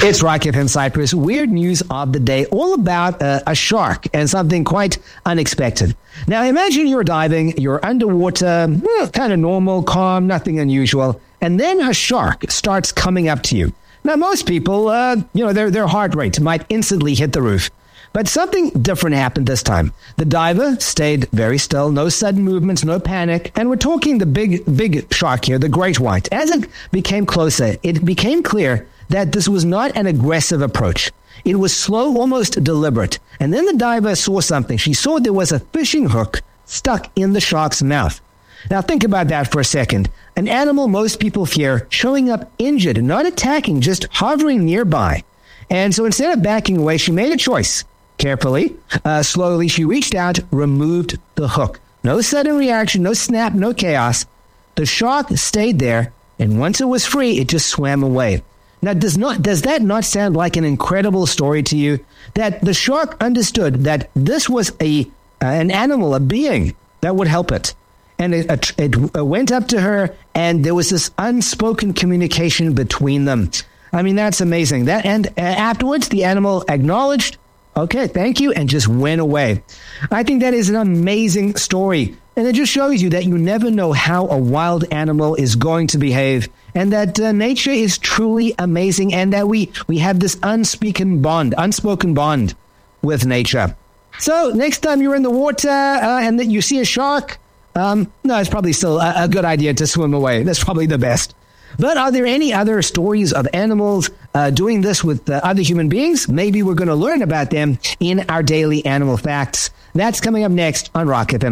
It's Rock FM Cyprus. Weird news of the day, all about a shark and something quite unexpected. Now, imagine you're diving, you're underwater, kind of normal, calm, nothing unusual, and then a shark starts coming up to you. Now, most people, their heart rate might instantly hit the roof. But something different happened this time. The diver stayed very still, no sudden movements, no panic. And we're talking the big shark here, the great white. As it became closer, it became clear that this was not an aggressive approach. It was slow, almost deliberate. And then the diver saw something. She saw there was a fishing hook stuck in the shark's mouth. Now think about that for a second. An animal most people fear showing up injured, not attacking, just hovering nearby. And so instead of backing away, she made a choice. Carefully, slowly, she reached out, removed the hook. No sudden reaction, no snap, no chaos. The shark stayed there, and once it was free, it just swam away. Now, does that not sound like an incredible story to you? That the shark understood that this was an animal, a being that would help it. And it went up to her, and there was this unspoken communication between them. I mean, that's amazing. And afterwards, the animal acknowledged, okay, thank you, and just went away. I think that is an amazing story. And it just shows you that you never know how a wild animal is going to behave, and that nature is truly amazing, and that we have this unspoken bond with nature. So next time you're in the water and that you see a shark, no, it's probably still a good idea to swim away. That's probably the best. But are there any other stories of animals doing this with other human beings? Maybe we're going to learn about them in our daily animal facts. That's coming up next on Rock FM.